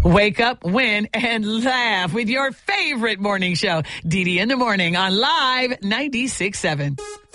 Wake up, win, and laugh with your favorite morning show, Dee Dee in the Morning on Live 96.7.